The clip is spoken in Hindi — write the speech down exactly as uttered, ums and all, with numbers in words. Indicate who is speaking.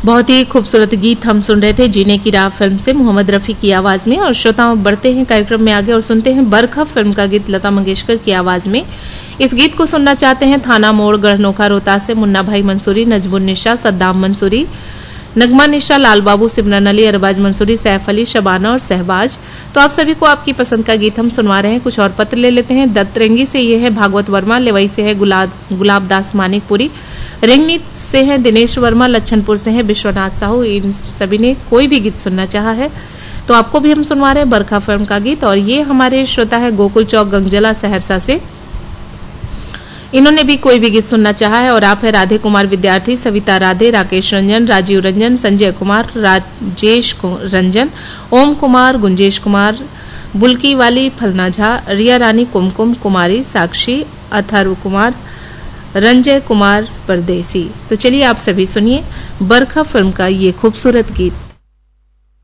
Speaker 1: बहुत ही खूबसूरत गीत हम सुन रहे थे जीने की राह फिल्म से मोहम्मद रफी की आवाज में। और श्रोताओं, बढ़ते हैं कार्यक्रम में आगे और सुनते हैं बरखा फिल्म का गीत लता मंगेशकर की आवाज में। इस गीत को सुनना चाहते हैं थाना मोड़ गढ़नोखा रोहतास से मुन्ना भाई मंसूरी, नजमुन निशा, सद्दाम मंसूरी, नगमा निशा, लाल बाबू, सिमरन अली, अरबाज मंसूरी, सैफ अली, शबाना और सहबाज। तो आप सभी को आपकी पसंद का गीत हम सुनवा रहे हैं। कुछ और पत्र ले लेते हैं। दत्तरेंगी से ये है भागवत वर्मा, लेवई से है गुलाब दास मानिकपुरी, रेंगनी से है दिनेश वर्मा, लच्छनपुर से है विश्वनाथ साहू। इन सभी ने कोई भी गीत सुनना चाहा है तो आपको भी हम सुनवा रहे हैं बरखा फिल्म का गीत। और ये हमारे श्रोता है गोकुल चौक गंगजला सहरसा से, इन्होंने भी कोई भी गीत सुनना चाहा है। और आप है राधे कुमार विद्यार्थी, सविता राधे, राकेश रंजन, राजीव रंजन, संजय कुमार, राजेश रंजन, ओम कुमार, गुंजेश कुमार, बुल्की वाली, फलना झा, रिया रानी, कुमकुम कुमारी, साक्षी, अथर्व कुमार, रंजय कुमार परदेसी। तो चलिए आप सभी सुनिए बरखा फिल्म का ये खूबसूरत गीत।